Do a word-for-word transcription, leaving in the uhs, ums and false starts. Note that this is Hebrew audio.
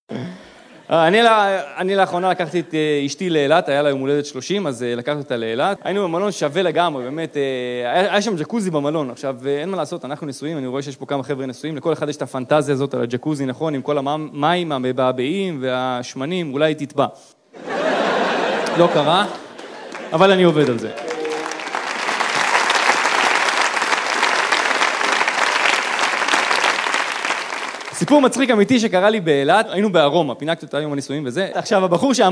אני, אני לאחרונה לקחתי את אשתי לאילת, היה לה יום הולדת שלושים, אז לקחתי אותה לאילת. היינו במלון שווה לגמרי, באמת, היה, היה שם ג'קוזי במלון. עכשיו, אין מה לעשות, אנחנו נשואים, אני רואה שיש פה כמה חבר'ה נשואים, לכל אחד יש את הפנטזיה הזאת על הג'קוזי, נכון, עם כל המים, המבעבעים והשמנים, אולי תטבע. לא קרה, אבל אני עובד על זה. סיפור מצחיק אמיתי שקרה לי באילת, היינו בארומה, פינקתי אותה יום הנישואים וזה. עכשיו, הבחור שם